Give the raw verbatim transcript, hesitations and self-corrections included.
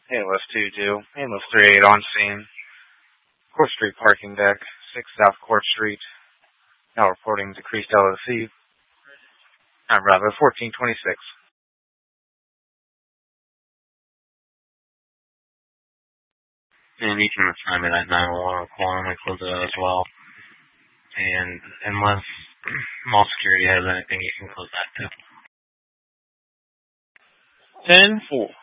Analyst two two, Analyst three eight on scene. Court Street parking deck, six South Court Street. Now reporting decreased L O C. Time Bravo fourteen twenty-six. And you can assign me that nine one one call. I'm going to close it out as well. And unless mall security has anything, you can close that too. ten four.